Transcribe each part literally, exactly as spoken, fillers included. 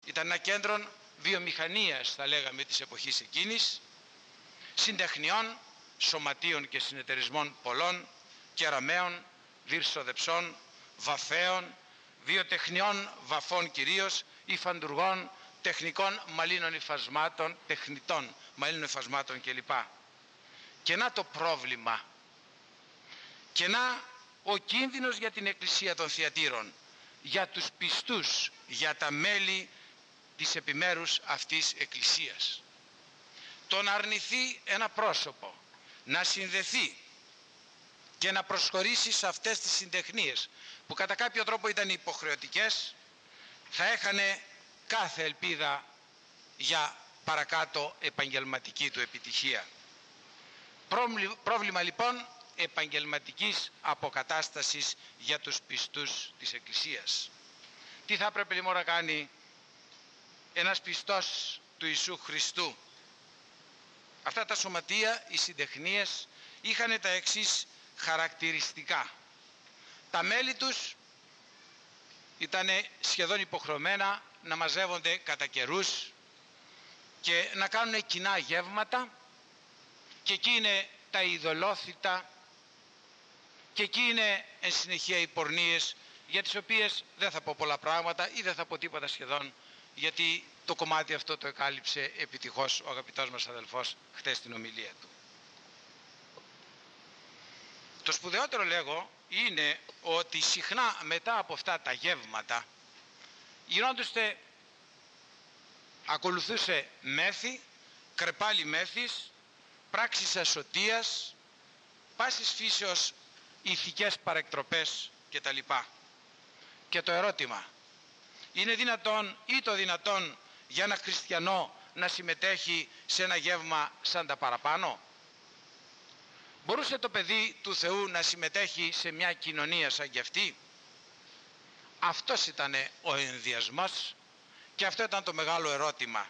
Ήταν ένα κέντρο βιομηχανίας, θα λέγαμε, της εποχής εκείνης, συντεχνιών, σωματείων και συνεταιρισμών πολλών, κεραμαίων, βυρσοδεψών, βαφέων, βιοτεχνιών βαφών κυρίως, υφαντουργών, τεχνικών μαλίνων υφασμάτων, τεχνητών μαλίνων υφασμάτων κλπ. Και να το πρόβλημα, και να ο κίνδυνος για την Εκκλησία των Θειατήρων, για τους πιστούς, για τα μέλη της επιμέρους αυτής Εκκλησίας. Το να αρνηθεί ένα πρόσωπο να συνδεθεί και να προσχωρήσει σε αυτές τις συντεχνίες που κατά κάποιο τρόπο ήταν υποχρεωτικές, θα έχανε κάθε ελπίδα για παρακάτω επαγγελματική του επιτυχία. Πρόβλημα λοιπόν επαγγελματικής αποκατάστασης για τους πιστούς της Εκκλησίας. Τι θα έπρεπε λοιπόν να κάνει ένας πιστός του Ιησού Χριστού? Αυτά τα σωματεία, οι συντεχνίες, είχαν τα εξής χαρακτηριστικά. Τα μέλη τους ήταν σχεδόν υποχρεωμένα να μαζεύονται κατά καιρούς και να κάνουν κοινά γεύματα, και εκεί είναι τα ειδωλόθητα, και εκεί είναι εν συνεχεία οι πορνείες, για τις οποίες δεν θα πω πολλά πράγματα ή δεν θα πω τίποτα σχεδόν, γιατί το κομμάτι αυτό το εκάλυψε επιτυχώς ο αγαπητός μας αδελφός χτες στην ομιλία του. Το σπουδαιότερο λέγω είναι ότι συχνά μετά από αυτά τα γεύματα γινόντουστε, ακολουθούσε μέθη, κρεπάλι μέθης, πράξεις ασωτείας, πάσης φύσεως ηθικές παρεκτροπές κτλ. Και το ερώτημα, είναι δυνατόν ή το δυνατόν για ένα χριστιανό να συμμετέχει σε ένα γεύμα σαν τα παραπάνω? Μπορούσε το παιδί του Θεού να συμμετέχει σε μια κοινωνία σαν κι αυτή? Αυτός ήταν ο ενδιασμός και αυτό ήταν το μεγάλο ερώτημα.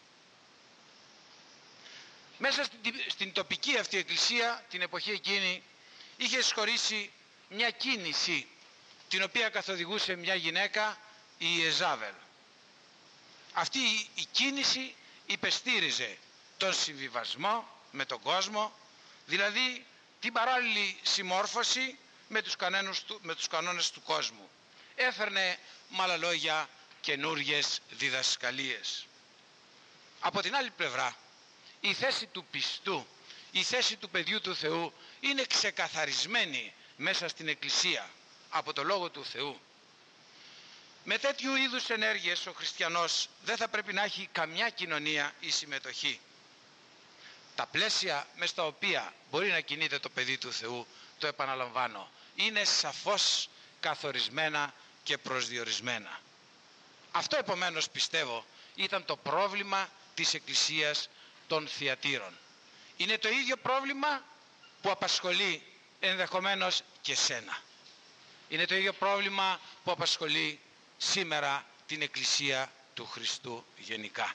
Μέσα στην, στην τοπική αυτή εκκλησία την εποχή εκείνη είχε συγχωρήσει μια κίνηση την οποία καθοδηγούσε μια γυναίκα, η Ιεζάβελ. Αυτή η κίνηση υπεστήριζε τον συμβιβασμό με τον κόσμο, δηλαδή την παράλληλη συμμόρφωση με τους, του, με τους κανόνες του κόσμου. Έφερνε με άλλα λόγια καινούριες διδασκαλίες. Από την άλλη πλευρά, η θέση του πιστού, η θέση του παιδιού του Θεού είναι ξεκαθαρισμένη μέσα στην Εκκλησία από το Λόγο του Θεού. Με τέτοιου είδους ενέργειες ο χριστιανός δεν θα πρέπει να έχει καμιά κοινωνία ή συμμετοχή. Τα πλαίσια μες στα οποία μπορεί να κινείται το παιδί του Θεού, το επαναλαμβάνω, είναι σαφώς καθορισμένα και προσδιορισμένα. Αυτό επομένως πιστεύω ήταν το πρόβλημα της Εκκλησίας των Θειατήρων. Είναι το ίδιο πρόβλημα που απασχολεί ενδεχομένως και σένα. Είναι το ίδιο πρόβλημα που απασχολεί σήμερα την Εκκλησία του Χριστού γενικά.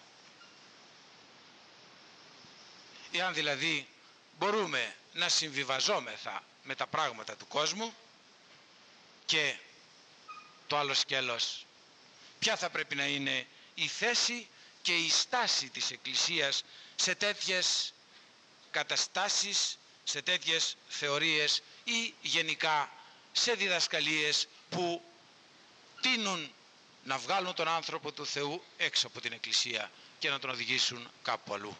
Εάν δηλαδή μπορούμε να συμβιβαζόμεθα με τα πράγματα του κόσμου, και το άλλο σκέλος, ποια θα πρέπει να είναι η θέση και η στάση της Εκκλησίας σε τέτοιες καταστάσεις, σε τέτοιες θεωρίες ή γενικά σε διδασκαλίες που τείνουν να βγάλουν τον άνθρωπο του Θεού έξω από την Εκκλησία και να τον οδηγήσουν κάπου αλλού.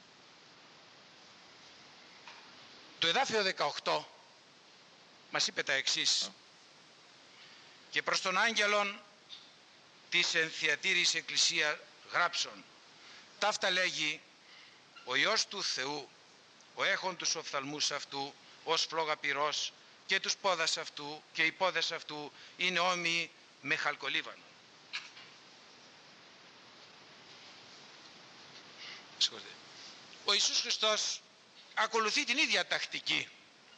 Το εδάφιο δεκαοκτώ μας είπε τα εξής: «Και προς τον άγγελον της εν Θειατήρης Εκκλησία γράψον, ταύτα λέγει ο Υιός του Θεού, ο έχων τους οφθαλμούς αυτού ως φλόγα πυρός, και τους πόδας αυτού και οι πόδες αυτού είναι όμοιοι με χαλκολίβανο». Ο Ιησούς Χριστός ακολουθεί την ίδια τακτική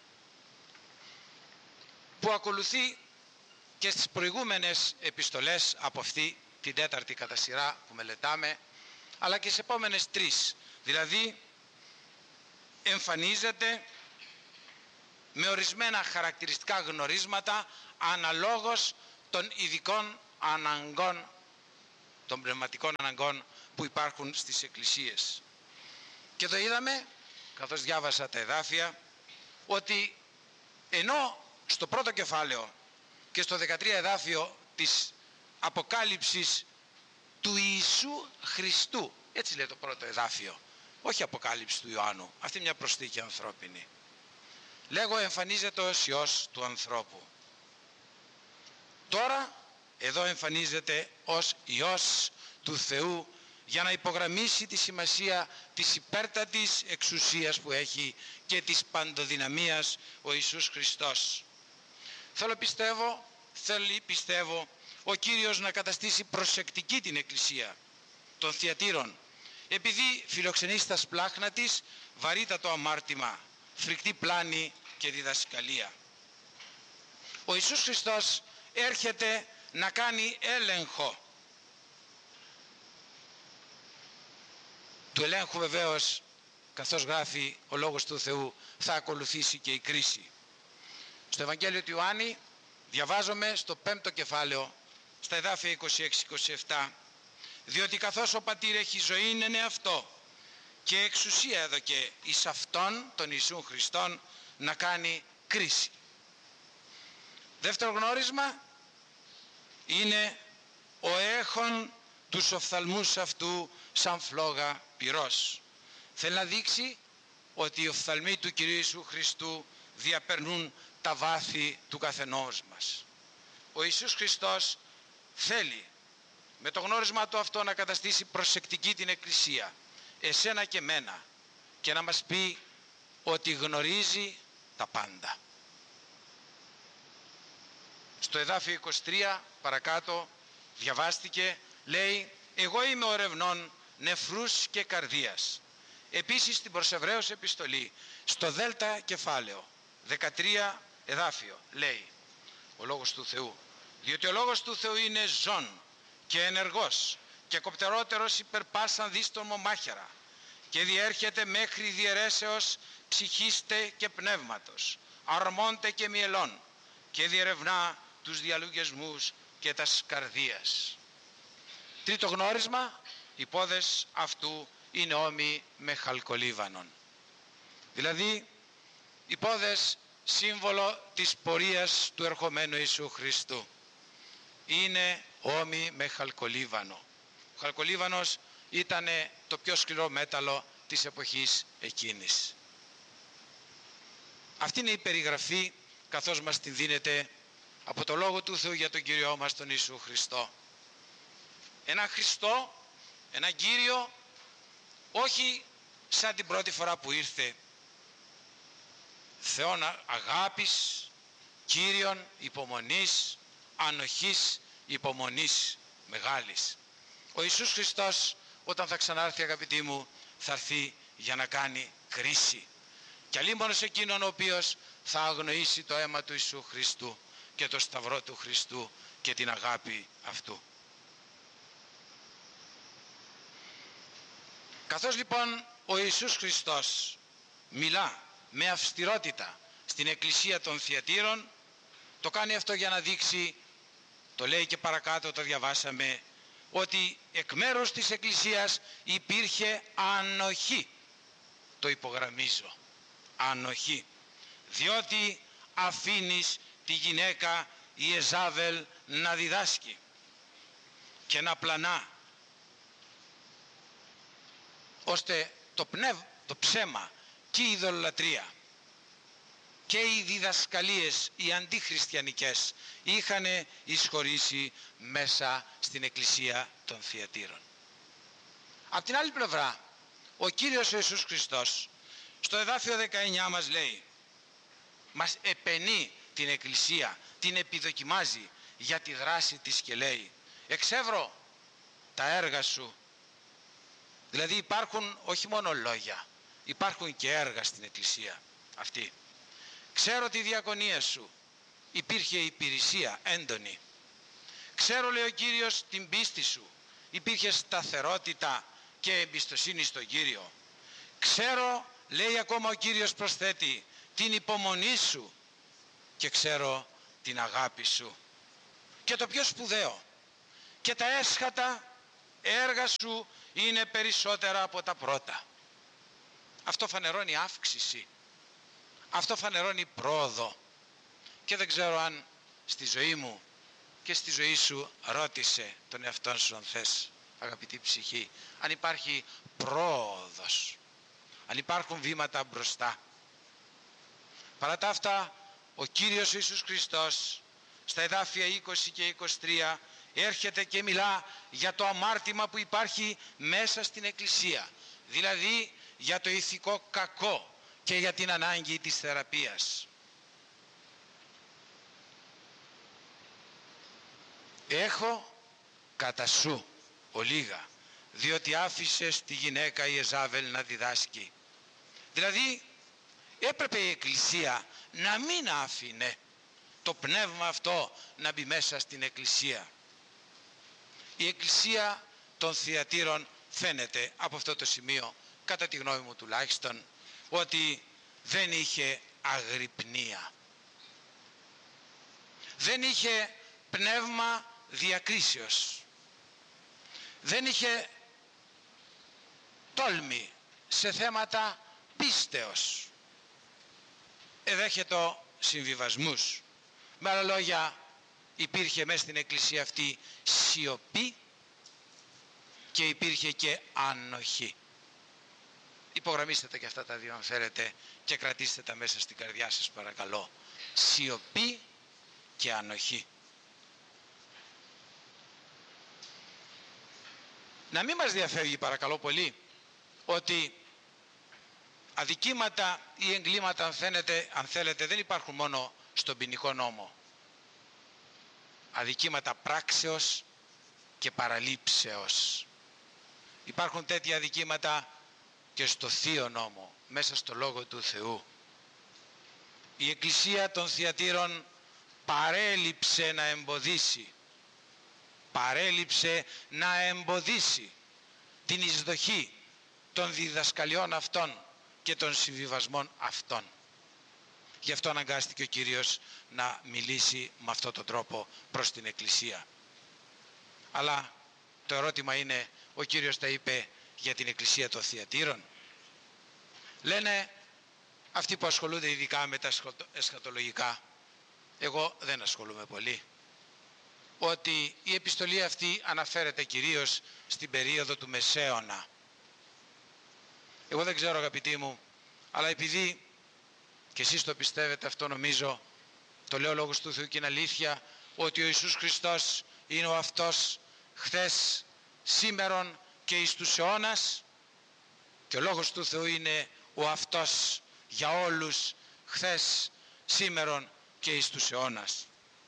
που ακολουθεί και στις προηγούμενες επιστολές από αυτή την τέταρτη κατά σειρά που μελετάμε, αλλά και στις επόμενες τρεις. Δηλαδή εμφανίζεται με ορισμένα χαρακτηριστικά γνωρίσματα αναλόγως των ειδικών αναγκών των πνευματικών αναγκών που υπάρχουν στις εκκλησίες. Και το είδαμε, καθώς διάβασα τα εδάφια, ότι ενώ στο πρώτο κεφάλαιο και στο δεκατρία εδάφιο της Αποκάλυψης του Ιησού Χριστού, έτσι λέει το πρώτο εδάφιο, όχι Αποκάλυψη του Ιωάννου, αυτή μια προσθήκη ανθρώπινη, λέγω εμφανίζεται ως Υιός του ανθρώπου. Τώρα εδώ εμφανίζεται ως Υιός του Θεού για να υπογραμμίσει τη σημασία της υπέρτατης εξουσίας που έχει και της παντοδυναμίας ο Ιησούς Χριστός. Θέλω πιστεύω, θέλει πιστεύω ο Κύριος να καταστήσει προσεκτική την Εκκλησία των Θειατήρων, επειδή φιλοξενεί στα σπλάχνα της βαρύτατο αμάρτημα, φρικτή πλάνη και διδασκαλία. Ο Ιησούς Χριστός έρχεται να κάνει έλεγχο. Του ελέγχου βεβαίως, καθώς γράφει ο Λόγος του Θεού, θα ακολουθήσει και η κρίση. Στο Ευαγγέλιο του Ιωάννη διαβάζομαι στο πέμπτο κεφάλαιο, στα εδάφια είκοσι έξι είκοσι επτά, διότι καθώς ο Πατήρ έχει ζωή είναι αυτό και εξουσία έδωκε εις αυτόν τον Ιησούν Χριστόν να κάνει κρίση. Δεύτερο γνώρισμα είναι ο έχων τους οφθαλμούς αυτού σαν φλόγα πυρός. Θέλει να δείξει ότι οι οφθαλμοί του Κυρίου Ιησού Χριστού διαπερνούν τα βάθη του καθενός μας. Ο Ιησούς Χριστός θέλει με το γνώρισμα του αυτό να καταστήσει προσεκτική την Εκκλησία, εσένα και μένα, και να μας πει ότι γνωρίζει τα πάντα. Στο εδάφιο είκοσι τρία παρακάτω διαβάστηκε, λέει, εγώ είμαι ο ερευνών νεφρούς και καρδίας. Επίσης στην προς Εβραίους επιστολή, στο δέλτα κεφάλαιο, δεκατρία εδάφιο, λέει ο Λόγος του Θεού, διότι ο Λόγος του Θεού είναι ζών και ενεργός και κοπτερότερος υπερ πάσαν δύστομο μάχαιρα και διέρχεται μέχρι διαιρέσεως ψυχίστε και πνεύματος, αρμόντε και μυελών και διερευνά τους διαλογισμούς και τας καρδίας. Τρίτο γνώρισμα, οι πόδες αυτού είναι όμοιοι με χαλκολίβανον. Δηλαδή, οι πόδες σύμβολο της πορείας του ερχομένου Ιησού Χριστού. Είναι όμοιοι με χαλκολίβανο. Ο χαλκολίβανος ήταν το πιο σκληρό μέταλλο της εποχής εκείνης. Αυτή είναι η περιγραφή καθώς μας την δίνεται από το Λόγο του Θεού για τον Κύριό μας τον Ιησού Χριστό. Ένα Χριστό, ένα Κύριο, όχι σαν την πρώτη φορά που ήρθε, Θεόν αγάπης, Κύριον υπομονής, ανοχής, υπομονής μεγάλης. Ο Ιησούς Χριστός όταν θα ξανάρθει, αγαπητοί μου, θα έρθει για να κάνει κρίση. Και αλίμονος εκείνον ο οποίος θα αγνοήσει το αίμα του Ιησού Χριστού και το σταυρό του Χριστού και την αγάπη αυτού. Καθώς λοιπόν ο Ιησούς Χριστός μιλά με αυστηρότητα στην Εκκλησία των Θειατήρων, το κάνει αυτό για να δείξει, το λέει και παρακάτω, το διαβάσαμε, ότι εκ μέρους της Εκκλησίας υπήρχε ανοχή. Το υπογραμμίζω, ανοχή, διότι αφήνεις τη γυναίκα η Εζάβελ να διδάσκει και να πλανά, ώστε το, πνευ, το ψέμα και η ειδωλολατρία και οι διδασκαλίες, οι αντιχριστιανικές, είχαν εισχωρήσει μέσα στην Εκκλησία των Θειατήρων. Απ' την άλλη πλευρά, ο Κύριος Ιησούς Χριστός στο εδάφιο δεκαεννιά μας λέει, μας επενεί την Εκκλησία, την επιδοκιμάζει για τη δράση της και λέει, εξεύρω τα έργα σου. Δηλαδή υπάρχουν όχι μόνο λόγια, υπάρχουν και έργα στην Εκκλησία αυτή. Ξέρω τη διακονία σου, υπήρχε υπηρεσία έντονη. Ξέρω, λέει ο Κύριος, την πίστη σου, υπήρχε σταθερότητα και εμπιστοσύνη στον Κύριο. Ξέρω, λέει ακόμα ο Κύριος, προσθέτει, την υπομονή σου και ξέρω την αγάπη σου. Και το πιο σπουδαίο, και τα έσχατα έργα σου είναι περισσότερα από τα πρώτα. Αυτό φανερώνει αύξηση. Αυτό φανερώνει πρόοδο. Και δεν ξέρω αν στη ζωή μου και στη ζωή σου ρώτησε τον εαυτό σου αν θες, αγαπητή ψυχή, αν υπάρχει πρόοδος, αν υπάρχουν βήματα μπροστά. Παρά τα αυτά, ο Κύριος Ιησούς Χριστός στα εδάφια είκοσι και είκοσι τρία έρχεται και μιλά για το αμάρτημα που υπάρχει μέσα στην Εκκλησία, δηλαδή για το ηθικό κακό και για την ανάγκη της θεραπείας. Έχω κατά σου ολίγα, διότι άφησες τη γυναίκα Ιεζάβελ να διδάσκει. Δηλαδή έπρεπε η Εκκλησία να μην άφηνε το πνεύμα αυτό να μπει μέσα στην Εκκλησία. Η Εκκλησία των Θειατήρων φαίνεται από αυτό το σημείο, κατά τη γνώμη μου τουλάχιστον, ότι δεν είχε αγρυπνία. Δεν είχε πνεύμα διακρίσεως. Δεν είχε τόλμη σε θέματα πίστεως. Εδέχεται συμβιβασμούς. Με άλλα λόγια, υπήρχε μέσα στην Εκκλησία αυτή σιωπή και υπήρχε και ανοχή. Υπογραμμίστε τα και αυτά τα δύο αν θέλετε και κρατήστε τα μέσα στην καρδιά σας παρακαλώ. Σιωπή και ανοχή. Να μην μας διαφεύγει παρακαλώ πολύ ότι αδικήματα ή εγκλήματα αν θέλετε, αν θέλετε δεν υπάρχουν μόνο στον ποινικό νόμο. Αδικήματα πράξεως και παραλήψεως. Υπάρχουν τέτοια αδικήματα και στο Θείο Νόμο, μέσα στο Λόγο του Θεού. Η Εκκλησία των Θειατήρων παρέλειψε να εμποδίσει, παρέλειψε να εμποδίσει την εισδοχή των διδασκαλιών αυτών και των συμβιβασμών αυτών. Γι' αυτό αναγκάστηκε ο Κύριος να μιλήσει με αυτόν τον τρόπο προς την Εκκλησία. Αλλά το ερώτημα είναι, ο Κύριος τα είπε για την Εκκλησία των Θειατήρων? Λένε αυτοί που ασχολούνται ειδικά με τα εσχατολογικά, εγώ δεν ασχολούμαι πολύ, ότι η επιστολή αυτή αναφέρεται κυρίως στην περίοδο του Μεσαίωνα. Εγώ δεν ξέρω αγαπητοί μου, αλλά επειδή και εσείς το πιστεύετε αυτό, νομίζω το λέω λόγος του Θεού και είναι αλήθεια, ότι ο Ιησούς Χριστός είναι ο αυτός χθες, σήμερον και εις τους αιώνας, και ο λόγος του Θεού είναι ο αυτός για όλους χθες, σήμερον και εις τους αιώνας.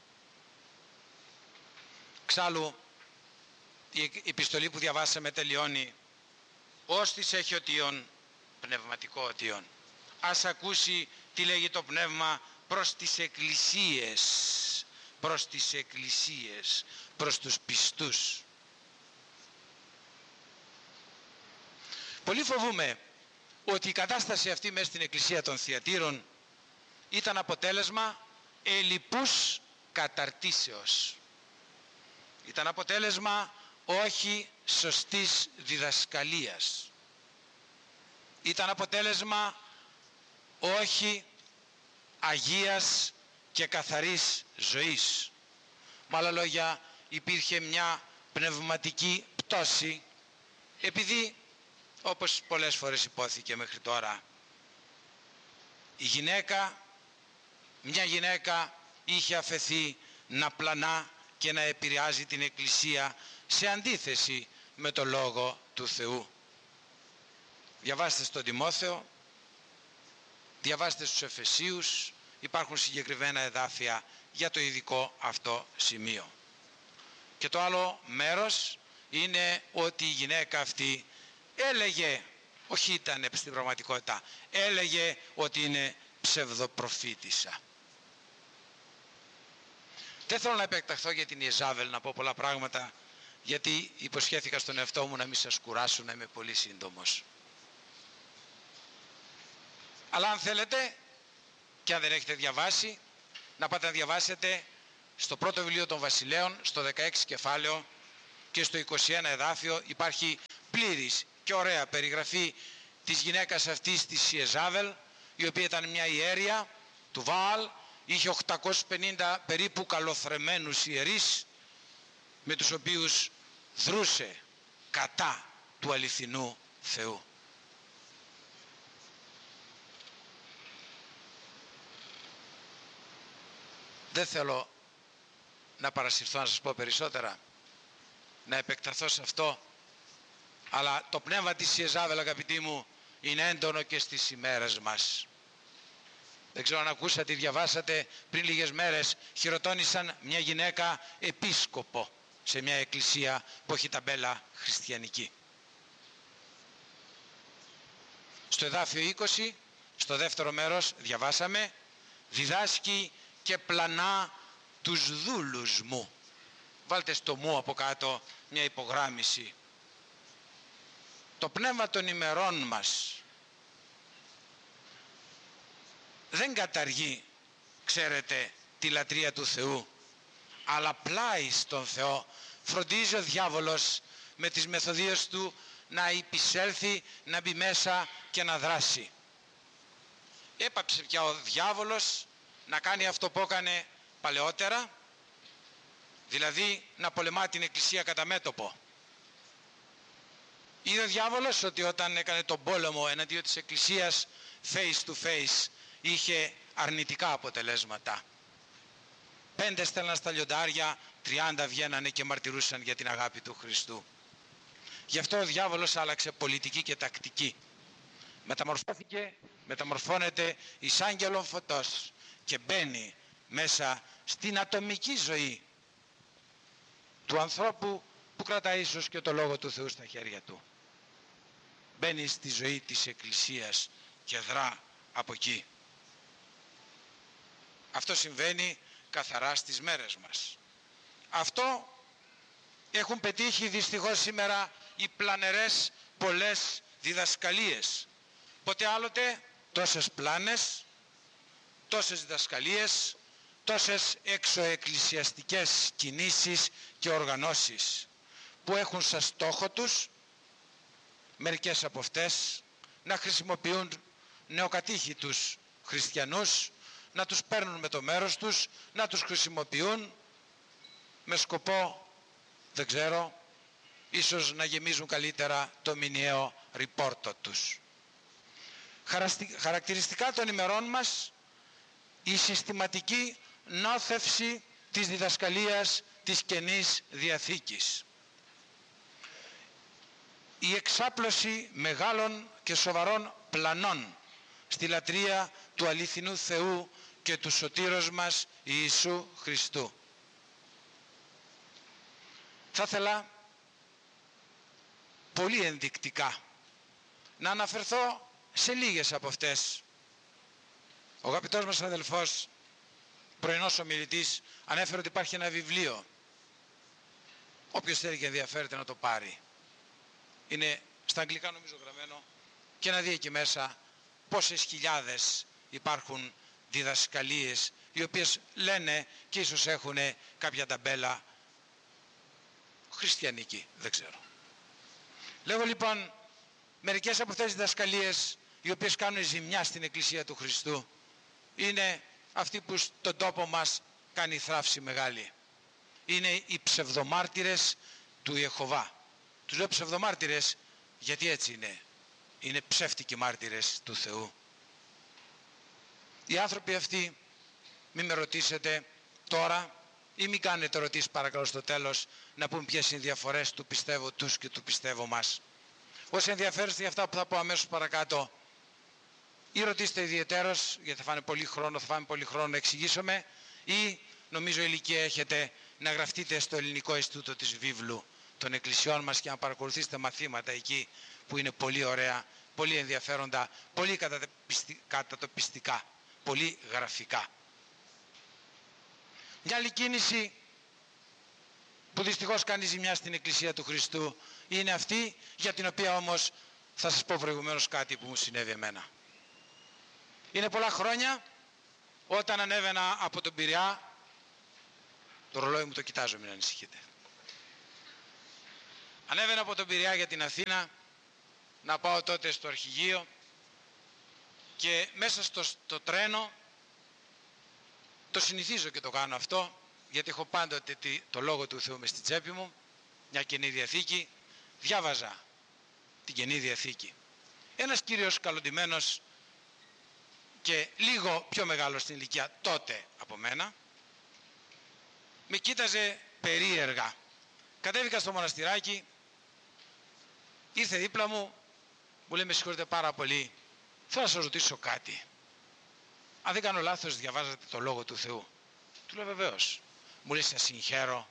Εξάλλου η επιστολή που διαβάσαμε τελειώνει, ως της έχει οτίον, πνευματικό οτίον. Ας ακούσει τι λέγει το πνεύμα προς τις εκκλησίες, προς τις εκκλησίες, προς τους πιστούς. Πολύ φοβούμαι ότι η κατάσταση αυτή μέσα στην Εκκλησία των Θειατήρων ήταν αποτέλεσμα ελλειπούς καταρτήσεως. Ήταν αποτέλεσμα όχι σωστής διδασκαλίας. Ήταν αποτέλεσμα όχι αγίας και καθαρής ζωής. Με άλλα λόγια, υπήρχε μια πνευματική πτώση, επειδή, όπως πολλές φορές υπόθηκε μέχρι τώρα, η γυναίκα, μια γυναίκα είχε αφαιθεί να πλανά και να επηρεάζει την Εκκλησία σε αντίθεση με το Λόγο του Θεού. Διαβάστε στον Τιμόθεο, διαβάστε στους Εφεσίους, υπάρχουν συγκεκριμένα εδάφια για το ειδικό αυτό σημείο. Και το άλλο μέρος είναι ότι η γυναίκα αυτή έλεγε, όχι ήταν στην πραγματικότητα, έλεγε ότι είναι ψευδοπροφήτισσα. Δεν θέλω να επεκταχθώ για την Ιεζάβελ, να πω πολλά πράγματα, γιατί υποσχέθηκα στον εαυτό μου να μην σας κουράσω, να είμαι πολύ σύντομος. Αλλά αν θέλετε, και αν δεν έχετε διαβάσει, να πάτε να διαβάσετε στο πρώτο βιβλίο των Βασιλέων, στο δεκαέξι κεφάλαιο, και στο είκοσι ένα εδάφιο υπάρχει πλήρης και ωραία περιγραφή της γυναίκας αυτής της Ιεζάβελ, η οποία ήταν μια ιέρια του Βαάλ, είχε οκτακόσιους πενήντα περίπου καλοθρεμμένους ιερείς, με τους οποίους δρούσε κατά του αληθινού Θεού. Δεν θέλω να παρασυρθώ να σας πω περισσότερα, να επεκταθώ σε αυτό, αλλά το πνεύμα της Ιεζάβελ, αγαπητοί μου, είναι έντονο και στις ημέρες μας. Δεν ξέρω αν ακούσατε ή διαβάσατε, πριν λίγες μέρες χειροτώνησαν μια γυναίκα επίσκοπο σε μια εκκλησία που έχει ταμπέλα χριστιανική. Στο εδάφιο είκοσι, στο δεύτερο μέρος, διαβάσαμε, διδάσκει και πλανά τους δούλους μου. Βάλτε στο μου από κάτω μια υπογράμμιση. Το πνεύμα των ημερών μας δεν καταργεί, ξέρετε, τη λατρεία του Θεού, αλλά πλάι στον Θεό φροντίζει ο διάβολος με τις μεθοδίες του να υπησέλθει, να μπει μέσα και να δράσει. Έπαψε πια ο διάβολος να κάνει αυτό που έκανε παλαιότερα, δηλαδή να πολεμά την Εκκλησία κατά μέτωπο. Είδε ο διάβολος ότι όταν έκανε τον πόλεμο εναντίον της Εκκλησίας face to face είχε αρνητικά αποτελέσματα. Πέντε στέλναν στα λιοντάρια, τριάντα βγαίνανε και μαρτυρούσαν για την αγάπη του Χριστού. Γι' αυτό ο διάβολος άλλαξε πολιτική και τακτική. Μεταμορφώθηκε, μεταμορφώνεται εις άγγελον φωτός και μπαίνει μέσα στην ατομική ζωή του ανθρώπου που κρατάει ίσως και το Λόγο του Θεού στα χέρια του. Μπαίνει στη ζωή της Εκκλησίας και δρά από εκεί. Αυτό συμβαίνει καθαρά στις μέρες μας. Αυτό έχουν πετύχει δυστυχώς σήμερα οι πλανερές πολλές διδασκαλίες. Ποτέ άλλοτε τόσες πλάνες, τόσες διδασκαλίες, τόσες εξωεκκλησιαστικές κινήσεις και οργανώσεις που έχουν σαν στόχο τους, μερικές από αυτές, να χρησιμοποιούν νεοκατήχητους χριστιανούς, να τους παίρνουν με το μέρος τους, να τους χρησιμοποιούν με σκοπό, δεν ξέρω, ίσως να γεμίζουν καλύτερα το μηνιαίο ριπόρτο τους. Χαρακτηριστικά των ημερών μας, η συστηματική νόθευση της διδασκαλίας της Καινής Διαθήκης. Η εξάπλωση μεγάλων και σοβαρών πλανών στη λατρεία του αληθινού Θεού και του σωτήρος μας Ιησού Χριστού. Θα ήθελα πολύ ενδεικτικά να αναφερθώ σε λίγες από αυτές. Ο αγαπητός μας αδελφός, πρωινός ομιλητής, ανέφερε ότι υπάρχει ένα βιβλίο. Όποιος θέλει και ενδιαφέρεται να το πάρει. Είναι στα αγγλικά νομίζω γραμμένο και να δει εκεί μέσα πόσες χιλιάδες υπάρχουν διδασκαλίες οι οποίες λένε και ίσως έχουν κάποια ταμπέλα χριστιανική, δεν ξέρω. Λέγω λοιπόν μερικές από αυτές τις διδασκαλίες οι οποίες κάνουν ζημιά στην Εκκλησία του Χριστού είναι αυτή που στον τόπο μας κάνει θράψη μεγάλη. Είναι οι ψευδομάρτυρες του Ιεχωβά. Τους λέω ψευδομάρτυρες γιατί έτσι είναι. Είναι ψεύτικοι μάρτυρες του Θεού. Οι άνθρωποι αυτοί, μην με ρωτήσετε τώρα ή μην κάνετε ερωτήσεις παρακαλώ στο τέλος να πούν ποιες είναι οι διαφορές του πιστεύω τους και του πιστεύω μας. Όσοι ενδιαφέρεστε για αυτά που θα πω αμέσως παρακάτω, ή ρωτήστε ιδιαιτέρως, γιατί θα φάνε πολύ χρόνο, θα φάμε πολύ χρόνο να εξηγήσουμε, ή νομίζω ηλικία έχετε να γραφτείτε στο Ελληνικό Ινστιτούτο της Βίβλου των Εκκλησιών μας και να παρακολουθήσετε μαθήματα εκεί που είναι πολύ ωραία, πολύ ενδιαφέροντα, πολύ κατατοπιστικά, πολύ γραφικά. Μια άλλη κίνηση που δυστυχώς κάνει ζημιά στην Εκκλησία του Χριστού είναι αυτή για την οποία όμως θα σας πω προηγουμένως κάτι που μου συνέβη εμένα. Είναι πολλά χρόνια όταν ανέβαινα από τον Πειραιά, το ρολόι μου το κοιτάζω, μην ανησυχείτε. Ανέβαινα από τον Πειραιά για την Αθήνα, να πάω τότε στο αρχηγείο, και μέσα στο, στο τρένο, το συνηθίζω και το κάνω αυτό, γιατί έχω πάντοτε το Λόγο του Θεού μες στην τσέπη μου, μια Καινή Διαθήκη, διάβαζα την Καινή Διαθήκη. Ένας κύριος καλοντημένος και λίγο πιο μεγάλος στην ηλικία τότε από μένα, με κοίταζε περίεργα. Κατέβηκα στο μοναστηράκι, ήρθε δίπλα μου, μου λέει: με συγχωρείτε πάρα πολύ, θέλω να σας ρωτήσω κάτι. Αν δεν κάνω λάθος, διαβάζατε το Λόγο του Θεού? Του λέω: βεβαίως. Μου λέει: σας συγχαίρω,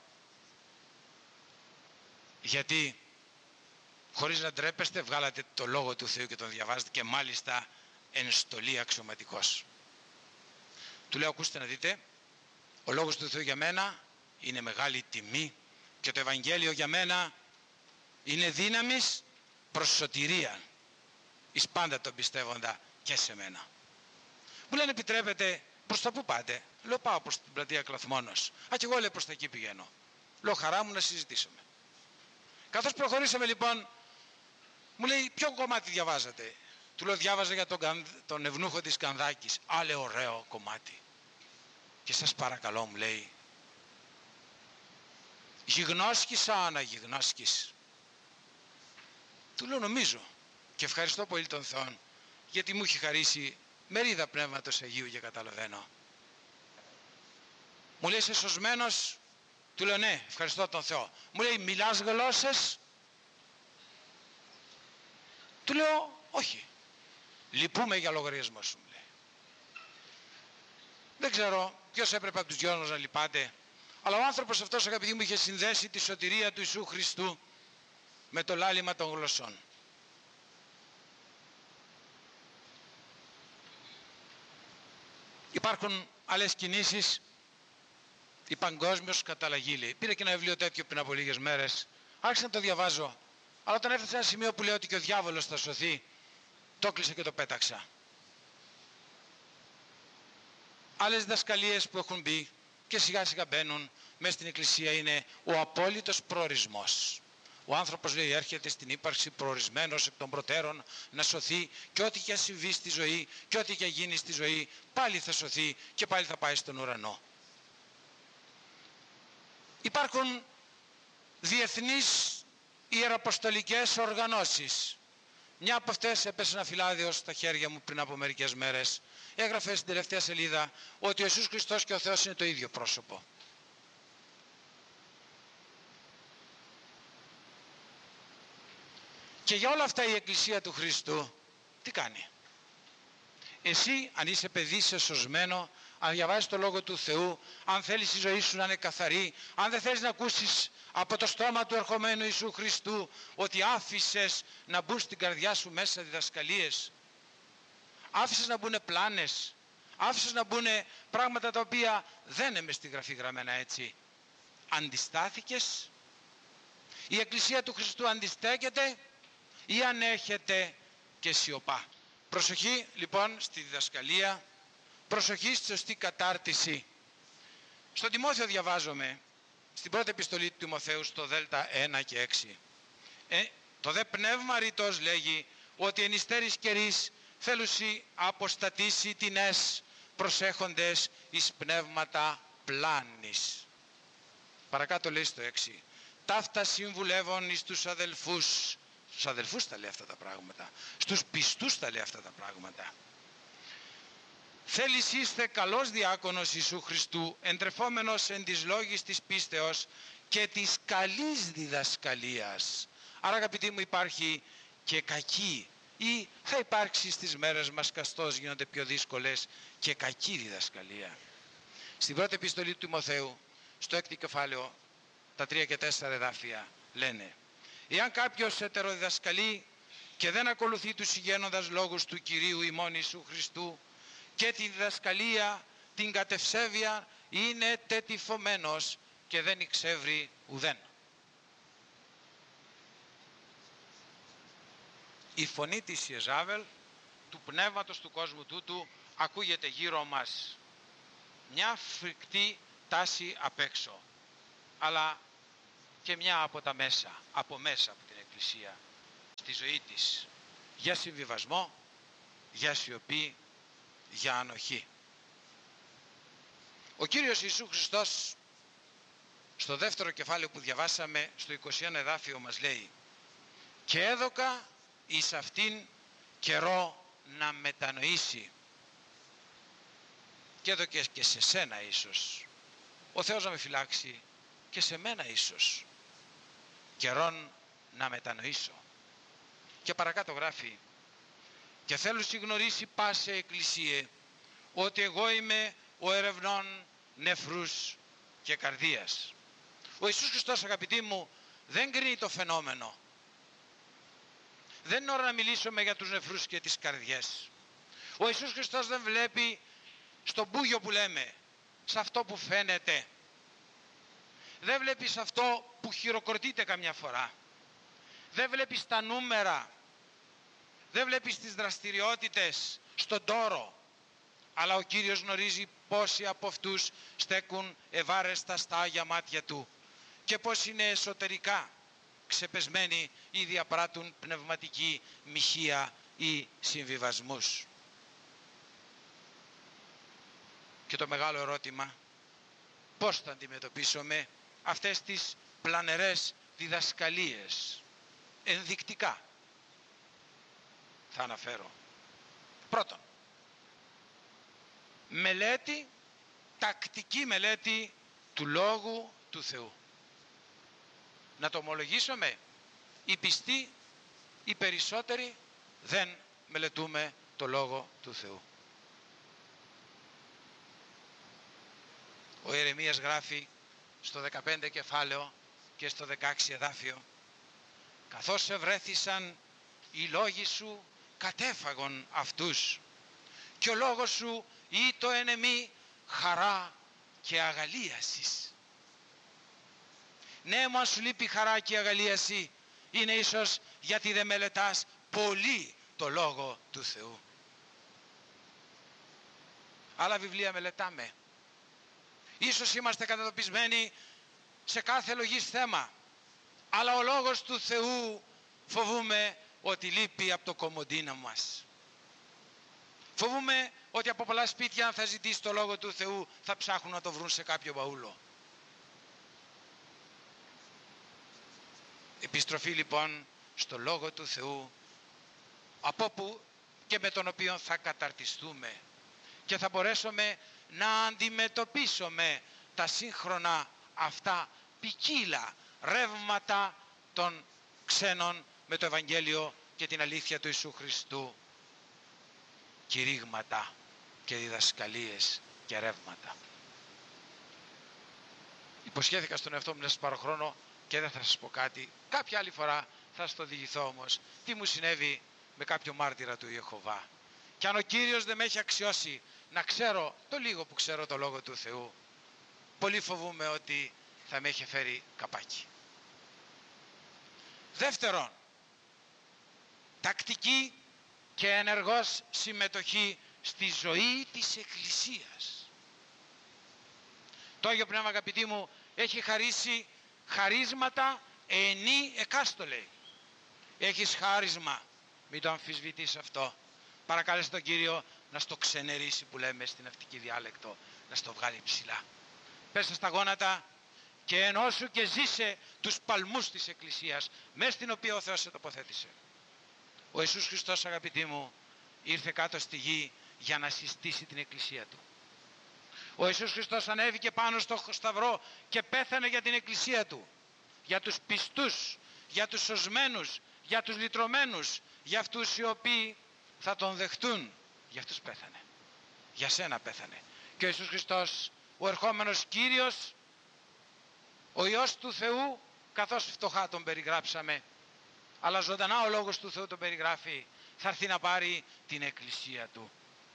γιατί χωρίς να ντρέπεστε βγάλατε το Λόγο του Θεού και τον διαβάζετε, και μάλιστα εν στολή αξιωματικός. Του λέω: ακούστε να δείτε, ο Λόγος του Θεού για μένα είναι μεγάλη τιμή, και το Ευαγγέλιο για μένα είναι δύναμης προς σωτηρία εις πάντα τον πιστεύοντα και σε μένα. Μου λένε: επιτρέπετε, προς τα πού πάτε? Λέω: πάω προς την πλατεία Κλαθμόνος. Α, και εγώ, λέει, προς τα εκεί πηγαίνω. Λέω: χαρά μου να συζητήσουμε. Καθώς προχωρήσαμε λοιπόν, μου λέει: ποιο κομμάτι διαβάζατε? Του λέω: διάβαζα για τον, τον ευνούχο της Κανδάκης. Α, λέει, ωραίο κομμάτι. Και σας παρακαλώ, μου λέει, γιγνώσκεις αναγιγνώσκεις? Του λέω: νομίζω, και ευχαριστώ πολύ τον Θεό, γιατί μου έχει χαρίσει μερίδα Πνεύματος Αγίου και καταλαβαίνω. Μου λέει: είσαι σωσμένος? Του λέω: ναι, ευχαριστώ τον Θεό. Μου λέει: μιλάς γλώσσες? Του λέω: όχι. Λυπούμε για λογαριασμό σου, μου λέει. Δεν ξέρω ποιος έπρεπε από τους δυο μας να λυπάται, αλλά ο άνθρωπος αυτός, αγαπητοί μου, είχε συνδέσει τη σωτηρία του Ιησού Χριστού με το λάλημα των γλωσσών. Υπάρχουν άλλες κινήσεις, η παγκόσμιος καταλλαγή, λέει. Πήρα και ένα βιβλίο τέτοιο πριν από λίγες μέρες, άρχισα να το διαβάζω, αλλά όταν έφτασε ένα σημείο που λέει ότι και ο διάβολος θα σωθεί, το έκλεισα και το πέταξα. Άλλες διδασκαλίες που έχουν μπει και σιγά σιγά μπαίνουν μέσα στην Εκκλησία είναι ο απόλυτος προορισμός. Ο άνθρωπος, λέει, έρχεται στην ύπαρξη προορισμένος εκ των προτέρων να σωθεί, και ό,τι και συμβεί στη ζωή και ό,τι και γίνει στη ζωή, πάλι θα σωθεί και πάλι θα πάει στον ουρανό. Υπάρχουν διεθνείς ιεραποστολικές οργανώσεις. Μια από αυτές έπεσε ένα φυλάδιο στα χέρια μου πριν από μερικές μέρες. Έγραφε στην τελευταία σελίδα ότι ο Ιησούς Χριστός και ο Θεός είναι το ίδιο πρόσωπο. Και για όλα αυτά η Εκκλησία του Χριστού τι κάνει? Εσύ, αν είσαι παιδί, είσαι σωσμένο, αν διαβάζεις το Λόγο του Θεού, αν θέλεις η ζωή σου να είναι καθαρή, αν δεν θέλεις να ακούσεις από το στόμα του ερχομένου Ιησού Χριστού ότι άφησες να μπουν στην καρδιά σου μέσα διδασκαλίες, άφησες να μπουν πλάνες, άφησες να μπουν πράγματα τα οποία δεν είναι μες στη Γραφή γραμμένα έτσι, αντιστάθηκες? Η Εκκλησία του Χριστού αντιστέκεται ή ανέχεται και σιωπά? Προσοχή λοιπόν στη διδασκαλία, προσοχή στη σωστή κατάρτιση. Στον Τιμόθεο διαβάζουμε, στην πρώτη επιστολή του Τιμοθέου, στο Δέλτα ένα και έξι. Ε, το δε πνεύμα ρητός λέγει ότι εν υστέρης καιρής θέλουσι αποστατήσει τινές προσέχοντες εις πνεύματα πλάνης. Παρακάτω λέει στο έξι. Ταύτα συμβουλεύων εις τους αδελφούς. Στους αδελφούς τα λέει αυτά τα πράγματα. Στους πιστούς τα λέει αυτά τα πράγματα. Θέλεις είστε καλός διάκονος Ιησού Χριστού, εντρεφόμενος εν της λόγης της πίστεως και της καλής διδασκαλίας. Άρα, αγαπητοί μου, υπάρχει και κακή, ή θα υπάρξει στις μέρες μας, καστός γίνονται πιο δύσκολες, και κακή διδασκαλία. Στην πρώτη επιστολή του Τιμοθέου, στο έκτο κεφάλαιο, τα τρία και τέσσερα εδάφια λένε: εάν κάποιος ετεροδιδασκαλεί και δεν ακολουθεί τους συγγένοντας λόγους του Κυρίου ημών Ιησού Χριστού και τη διδασκαλία την κατευσέβεια, είναι τετυφωμένος και δεν εξεύρει ουδέν. Η φωνή της Ιεζάβελ, του πνεύματος του κόσμου τούτου, ακούγεται γύρω μας. Μια φρικτή τάση απ' έξω. Αλλά και μια από τα μέσα, από μέσα από την Εκκλησία, στη ζωή της, για συμβιβασμό, για σιωπή, για ανοχή. Ο Κύριος Ιησούς Χριστός, στο δεύτερο κεφάλαιο που διαβάσαμε, στο είκοσι ένα εδάφιο μας λέει: «Και έδωκα εις αυτήν καιρό να μετανοήσει». Και έδωκε και σε σένα ίσως, ο Θεός να με φυλάξει, και σε μένα ίσως, καιρόν να μετανοήσω. Και παρακάτω γράφει: «Και θέλω συγνωρίσει πάσε εκκλησίε, ότι εγώ είμαι ο ερευνών νεφρούς και καρδίας». Ο Ιησούς Χριστός, αγαπητοί μου, δεν κρίνει το φαινόμενο. Δεν είναι ώρα να μιλήσουμε για τους νεφρούς και τις καρδιές. Ο Ιησούς Χριστός δεν βλέπει στον μπούγιο που λέμε, σε αυτό που φαίνεται. Δεν βλέπει σε αυτό που χειροκροτείται καμιά φορά. Δεν βλέπει στα νούμερα. Δεν βλέπει στις δραστηριότητες, στον τόρο. Αλλά ο Κύριος γνωρίζει πόσοι από αυτούς στέκουν ευάρεστα στα άγια μάτια Του και πώς είναι εσωτερικά ξεπεσμένοι ή διαπράττουν πνευματική μοιχεία ή συμβιβασμούς. Και το μεγάλο ερώτημα, πώς θα αντιμετωπίσουμε αυτές τις πλανερές διδασκαλίες? Ενδεικτικά θα αναφέρω. Πρώτον, μελέτη, τακτική μελέτη του Λόγου του Θεού. Να το ομολογήσουμε, οι πιστοί, οι περισσότεροι δεν μελετούμε το Λόγο του Θεού. Ο Ιερεμίας γράφει στο δεκαπέντε κεφάλαιο και στο δεκαέξι εδάφιο: «Καθώς ευρέθησαν οι λόγοι σου κατέφαγον αυτούς, και ο λόγος σου ήτο εν εμή χαρά και αγαλίασης». Ναι, μα σου λείπει χαρά και αγαλίαση, είναι ίσως γιατί δεν μελετάς πολύ το Λόγο του Θεού. Άλλα βιβλία μελετάμε. Ίσως είμαστε κατατοπισμένοι σε κάθε λογής θέμα, αλλά ο Λόγος του Θεού φοβούμε ότι λείπει από το κομμωντίνα μας. Φοβούμε ότι από πολλά σπίτια, αν θα ζητήσει το Λόγο του Θεού, θα ψάχνουν να το βρουν σε κάποιο μπαούλο. Επιστροφή λοιπόν στο Λόγο του Θεού, από που και με τον οποίο θα καταρτιστούμε και θα μπορέσουμε να αντιμετωπίσουμε τα σύγχρονα αυτά ποικίλα ρεύματα των ξένων με το Ευαγγέλιο και την αλήθεια του Ιησού Χριστού, κηρύγματα και διδασκαλίες και ρεύματα. Υποσχέθηκα στον εαυτό μου να σας πάρω χρόνο και δεν θα σας πω κάτι. Κάποια άλλη φορά θα σας το διηγηθώ όμως τι μου συνέβη με κάποιο μάρτυρα του Ιεχωβά. Και αν ο Κύριος δεν με έχει αξιώσει να ξέρω το λίγο που ξέρω το Λόγο του Θεού, πολύ φοβούμαι ότι θα με έχει φέρει καπάκι. Δεύτερον, τακτική και ενεργός συμμετοχή στη ζωή της Εκκλησίας. Το Άγιο Πνεύμα, αγαπητοί μου, έχει χαρίσει χαρίσματα ενή εκάστολε. Έχεις χάρισμα, μην το αμφισβητείς αυτό. Παρακάλεσε τον Κύριο να στο ξενερίσει, που λέμε στην ναυτική διάλεκτο, να στο βγάλει ψηλά. Πέσε στα γόνατα και ενώσου και ζήσε τους παλμούς της Εκκλησίας, μέσα στην οποία ο Θεός σε τοποθέτησε. Ο Ιησούς Χριστός, αγαπητοί μου, ήρθε κάτω στη γη για να συστήσει την Εκκλησία Του. Ο Ιησούς Χριστός ανέβηκε πάνω στο σταυρό και πέθανε για την Εκκλησία Του, για τους πιστούς, για τους σωσμένους, για τους λυτρωμένους, για αυτούς οι οποίοι θα Τον δεχτούν. Για αυτούς πέθανε. Για σένα πέθανε. Και ο Ιησούς Χριστός, ο ερχόμενος Κύριος, ο Υιός του Θεού, καθώς φτωχά Τον περιγράψαμε, αλλά ζωντανά ο Λόγος του Θεού Τον περιγράφει, θα έρθει να πάρει την Εκκλησία Του.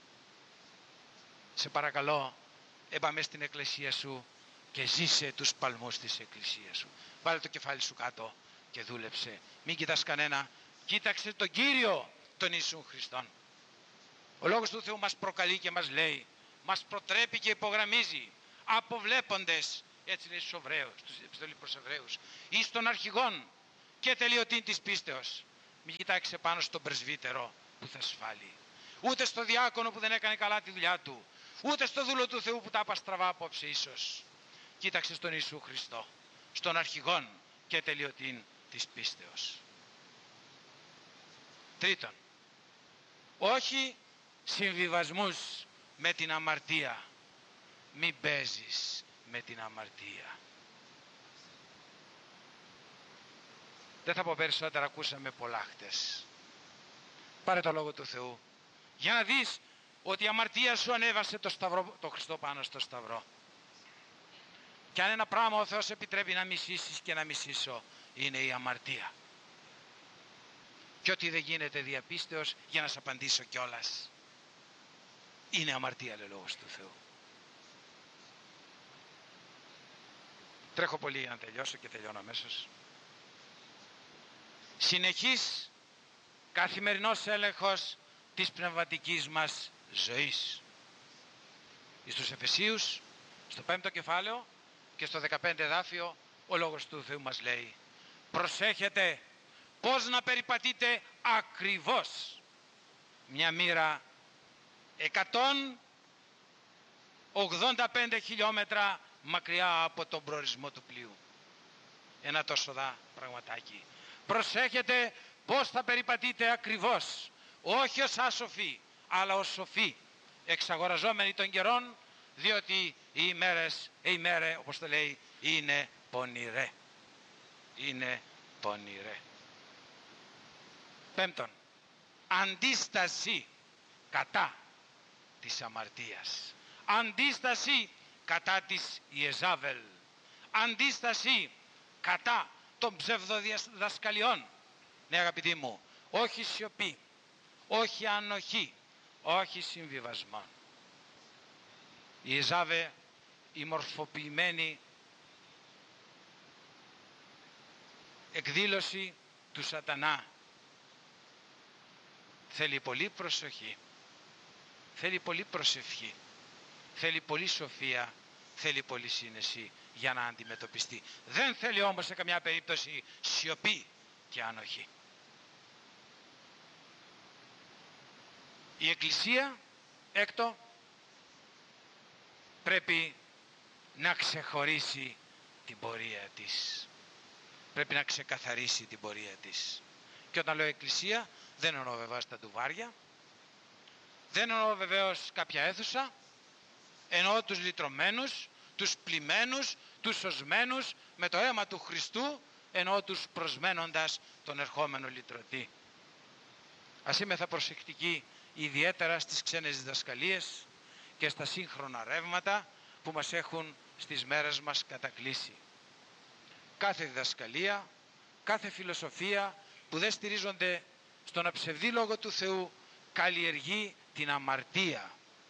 Σε παρακαλώ, έπαμε στην Εκκλησία σου και ζήσε τους παλμούς της Εκκλησίας σου. Βάλε το κεφάλι σου κάτω και δούλεψε. Μην κοιτάς κανένα, κοίταξε τον Κύριο, τον Ιησού Χριστόν. Ο Λόγος του Θεού μας προκαλεί και μας λέει, μας προτρέπει και υπογραμμίζει, αποβλέποντες έτσι λέει στους Εβραίους, στους επιστολή προς Εβραίους, ή στον αρχηγόν και τελειωτή της πίστεως. Μην κοιτάξεις πάνω στον πρεσβύτερο που θα σφάλει, ούτε στο διάκονο που δεν έκανε καλά τη δουλειά του, ούτε στο δούλο του Θεού που τα παστραβά απόψε ίσως. Κοίταξε στον Ιησού Χριστό, στον αρχηγόν και τελειωτή της πίστεως. Τρίτον, όχι συμβιβασμούς με την αμαρτία. Μην παίζεις με την αμαρτία. Δεν θα πω περισσότερα, ακούσαμε πολλά χτες. Πάρε το Λόγο του Θεού για να δεις ότι η αμαρτία σου ανέβασε το, σταυρό, το Χριστό πάνω στο σταυρό. Και αν ένα πράγμα ο Θεός επιτρέπει να μισήσεις και να μισήσω, είναι η αμαρτία. Και ό,τι δεν γίνεται διαπίστεως, για να σε απαντήσω κιόλας, είναι αμαρτία, λέει Λόγος του Θεού. Τρέχω πολύ για να τελειώσω και τελειώνω αμέσως. Συνεχής καθημερινός έλεγχος της πνευματικής μας ζωής. Στους Εφεσίους, στο πέμπτο κεφάλαιο και στο δεκαπέντε εδάφιο, ο Λόγος του Θεού μας λέει: προσέχετε πώς να περιπατείτε ακριβώς μια μοίρα εκατόν ογδόντα πέντε χιλιόμετρα μακριά από τον προορισμό του πλοίου. Ένα τόσο δα πραγματάκι. Προσέχετε πώς θα περιπατείτε ακριβώς, όχι ως άσοφοι, αλλά ως σοφοί, εξαγοραζόμενοι των καιρών, διότι οι ημέρες, οι ημέρες, όπως το λέει, είναι πονηρέ. Είναι πονηρέ. Πέμπτον, αντίσταση κατά της αμαρτίας. Αντίσταση κατά της Ιεζάβελ. Αντίσταση κατά των ψευδοδιδασκαλιών. Ναι, αγαπητοί μου, όχι σιωπή, όχι ανοχή, όχι συμβιβασμό. Η Ιεζάβελ, η μορφοποιημένη εκδήλωση του σατανά, θέλει πολύ προσοχή, θέλει πολύ προσευχή, θέλει πολύ σοφία, θέλει πολύ σύνεση για να αντιμετωπιστεί. Δεν θέλει όμως σε καμιά περίπτωση σιωπή και ανοχή. Η Εκκλησία, έκτο, πρέπει να ξεχωρίσει την πορεία της. Πρέπει να ξεκαθαρίσει την πορεία της. Και όταν λέω Εκκλησία, δεν εννοώ βεβαίως τα ντουβάρια, δεν εννοώ βεβαίως κάποια αίθουσα, εννοώ τους λυτρωμένους, τους πλημμένους, τους σωσμένους με το αίμα του Χριστού, εννοώ τους προσμένοντας τον ερχόμενο λυτρωτή. Ας είμεθα προσεκτικοί ιδιαίτερα στις ξένες διδασκαλίες και στα σύγχρονα ρεύματα που μας έχουν στις μέρες μας κατακλείσει. Κάθε διδασκαλία, κάθε φιλοσοφία που δεν στηρίζονται στον αψευδή Λόγο του Θεού καλλιεργεί την αμαρτία.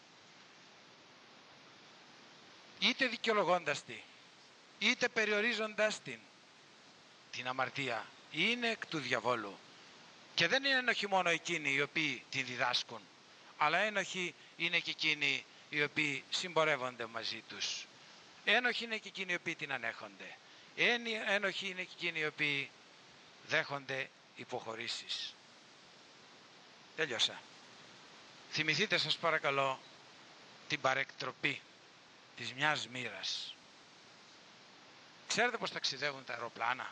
Είτε δικαιολογώντας τη, είτε περιορίζοντας την, την αμαρτία, είναι εκ του διαβόλου. Και δεν είναι ένοχοι μόνο εκείνοι οι οποίοι την διδάσκουν, αλλά ένοχοι είναι και εκείνοι οι οποίοι συμπορεύονται μαζί τους. Ένοχοι είναι και εκείνοι οι οποίοι την ανέχονται. Ένοχοι είναι και εκείνοι οι οποίοι δέχονται υποχωρήσεις. Τέλειωσα. Θυμηθείτε σας παρακαλώ την παρεκτροπή της μιας μοίρας. Ξέρετε πως ταξιδεύουν τα αεροπλάνα?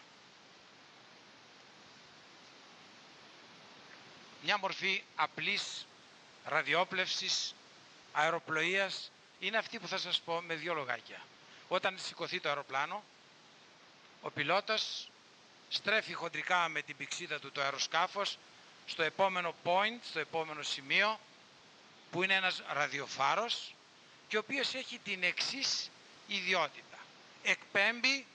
Μια μορφή απλής ραδιόπλευσης αεροπλοείας είναι αυτή που θα σας πω με δύο λογάκια. Όταν σηκωθεί το αεροπλάνο, ο πιλότος στρέφει χοντρικά με την πηξίδα του το αεροσκάφος στο επόμενο point, στο επόμενο σημείο, που είναι ένας ραδιοφάρος και ο οποίος έχει την εξής ιδιότητα. Εκπέμπει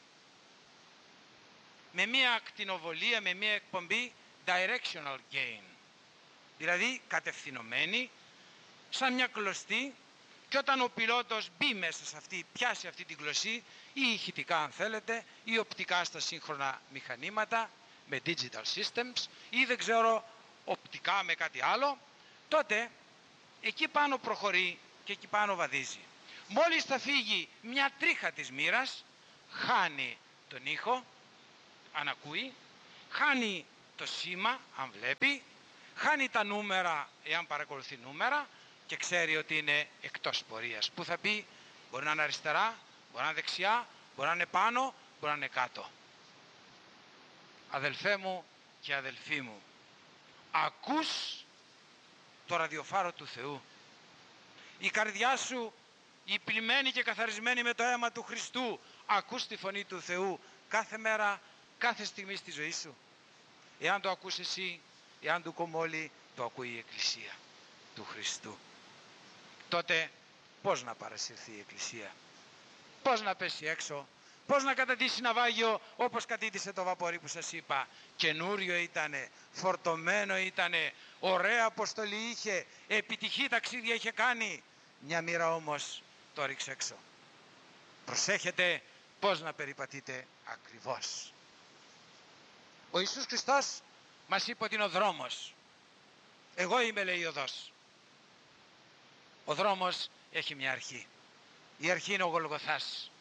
με μία ακτινοβολία, με μία εκπομπή directional gain, δηλαδή κατευθυνωμένη σαν μια κλωστή, και όταν ο πιλότος μπει μέσα σε αυτή, πιάσει αυτή την κλωστή, ή ηχητικά αν θέλετε, ή οπτικά στα σύγχρονα μηχανήματα με digital systems, ή δεν ξέρω οπτικά με κάτι άλλο, τότε εκεί πάνω προχωρεί και εκεί πάνω βαδίζει. Μόλις θα φύγει μια τρίχα της μοίρας, χάνει τον ήχο, αν ακούει, χάνει το σήμα, αν βλέπει, χάνει τα νούμερα, εάν παρακολουθεί νούμερα, και ξέρει ότι είναι εκτός πορείας. Πού θα πει? Μπορεί να είναι αριστερά, μπορεί να είναι δεξιά, μπορεί να είναι πάνω, μπορεί να είναι κάτω. Αδελφέ μου και αδελφοί μου, ακούς το ραδιοφάρο του Θεού? Η καρδιά σου, η πλημμένη και καθαρισμένη με το αίμα του Χριστού, ακούς τη φωνή του Θεού κάθε μέρα, κάθε στιγμή στη ζωή σου? Εάν το ακούς εσύ, εάν το κομμόλι, το ακούει η Εκκλησία του Χριστού. Τότε πώς να παρασυρθεί η Εκκλησία? Πώς να πέσει έξω? Πώς να καταντήσει ναυάγιο όπως κατήτησε το βαπορί που σας είπα? Καινούριο ήτανε, φορτωμένο ήτανε, ωραία αποστολή είχε, επιτυχή ταξίδια είχε κάνει. Μια μοίρα όμως το ρίξε έξω. Προσέχετε πώς να περιπατείτε ακριβώς. Ο Ιησούς Χριστός μας είπε ότι είναι ο δρόμος. Εγώ είμαι, λέει, η οδός. Ο δρόμος έχει μια αρχή. Η αρχή είναι ο Γολγοθάς.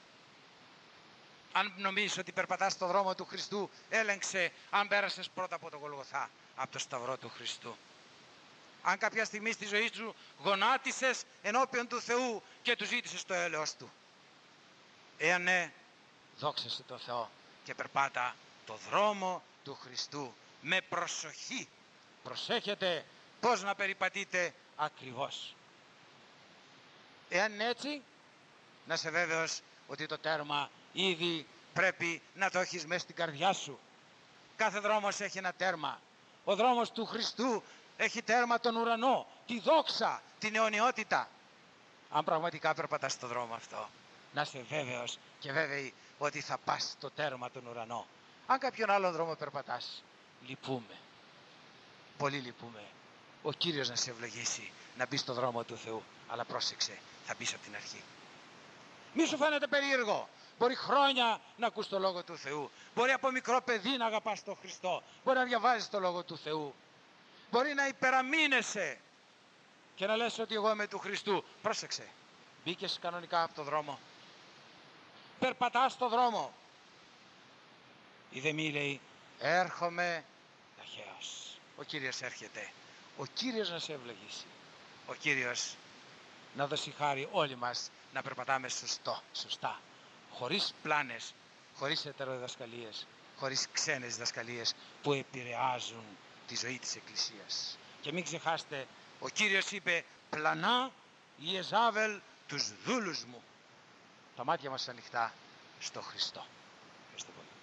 Αν νομίζεις ότι περπατάς στο δρόμο του Χριστού, έλεγξε αν πέρασες πρώτα από το Γολγοθά, από το σταυρό του Χριστού. Αν κάποια στιγμή στη ζωή σου γονάτισες ενώπιον του Θεού και του ζήτησες το έλεος Του. Εάν ναι, δόξασε τον Θεό και περπάτα το δρόμο του Χριστού με προσοχή. Προσέχετε πώς να περιπατείτε ακριβώς. Εάν είναι έτσι, να είσαι βέβαιος ότι το τέρμα ήδη πρέπει να το έχεις μέσα στην καρδιά σου. Κάθε δρόμος έχει ένα τέρμα. Ο δρόμος του Χριστού έχει τέρμα τον ουρανό, τη δόξα, την αιωνιότητα. Αν πραγματικά περπατάς στο δρόμο αυτό, να είσαι βέβαιος και βέβαιη ότι θα πας στο τέρμα τον ουρανό. Αν κάποιον άλλον δρόμο περπατάς, λυπούμε. Πολύ λυπούμε. Ο Κύριος να σε ευλογήσει να μπεις στο δρόμο του Θεού. Αλλά πρόσεξε, θα μπεις από την αρχή. Μη σου φαίνεται περίεργο. Μπορεί χρόνια να ακούς το Λόγο του Θεού. Μπορεί από μικρό παιδί να αγαπάς τον Χριστό. Μπορεί να διαβάζεις το Λόγο του Θεού. Μπορεί να υπεραμείνεσαι και να λες ότι εγώ είμαι του Χριστού. Πρόσεξε. Μπήκες κανονικά από το δρόμο. Περπατάς στο δρόμο. Η δε μη λέει, έρχομαι ταχαίως. Ο Κύριος έρχεται. Ο Κύριος να σε ευλογήσει. Ο Κύριος να δώσει χάρη όλοι μας να περπατάμε σωστό, σωστά. Χωρίς πλάνες, χωρίς ετεροδιδασκαλίες, χωρίς ξένες διδασκαλίες που επηρεάζουν τη ζωή της Εκκλησίας. Και μην ξεχάσετε, ο Κύριος είπε, πλανά η Εζάβελ τους δούλους μου. Τα μάτια μας ανοιχτά στο Χριστό. Ευχαριστώ πολύ.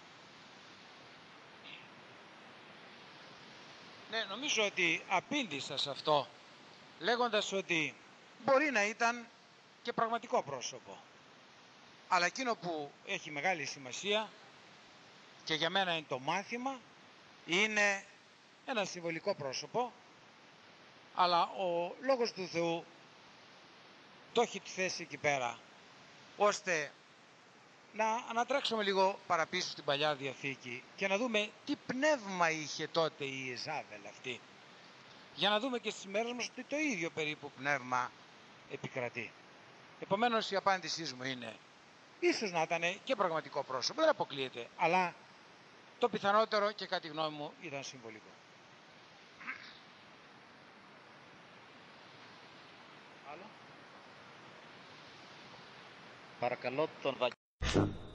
Ναι, νομίζω ότι απήντησα σε αυτό, λέγοντας ότι μπορεί να ήταν και πραγματικό πρόσωπο. Αλλά εκείνο που έχει μεγάλη σημασία και για μένα είναι το μάθημα, είναι ένα συμβολικό πρόσωπο, αλλά ο Λόγος του Θεού το έχει θέσει εκεί πέρα, ώστε να ανατρέξουμε λίγο παραπίσω στην Παλιά Διαθήκη και να δούμε τι πνεύμα είχε τότε η Εζάβελ αυτή, για να δούμε και στις μέρες μας ότι το ίδιο περίπου πνεύμα επικρατεί. Επομένως η απάντησή μου είναι, ίσως να ήταν και πραγματικό πρόσωπο, δεν αποκλείεται, αλλά το πιθανότερο και κατά τη γνώμη μου ήταν συμβολικό. Άλλο. Παρακαλώ τον Βαγγέλη.